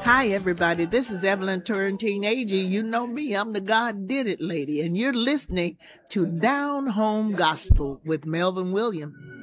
Hi, everybody. This is Evelyn Turrentine Agee. You know me. I'm the God Did It lady, and you're listening to Down Home Gospel with Melvin Williams.